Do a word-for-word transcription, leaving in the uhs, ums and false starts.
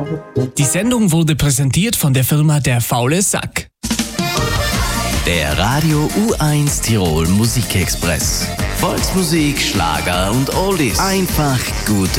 Die Sendung wurde präsentiert von der Firma Der faule Sack. Der Radio U eins Tirol Musikexpress. Volksmusik, Schlager und Oldies. Einfach gut